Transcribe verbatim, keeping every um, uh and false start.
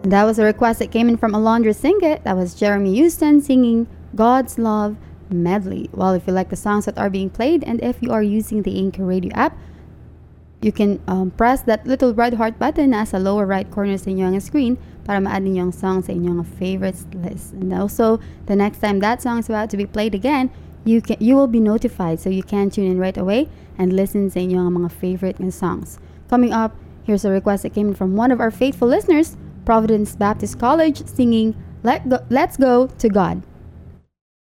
That was a request that came in from Alondra Singit. That was Jeremy Houston singing God's Love Medley. Well, if you like the songs that are being played and if you are using the Anchor Radio app, you can um, press that little red heart button nasa lower right corner sa inyong screen para ma-add ninyo ang song sa inyong favorites list. And also, the next time that song is about to be played again, you can you will be notified so you can tune in right away and listen sa inyong mga favorite na songs. Coming up, here's a request that came in from one of our faithful listeners, Providence Baptist College, singing Let Go, Let's Go to God.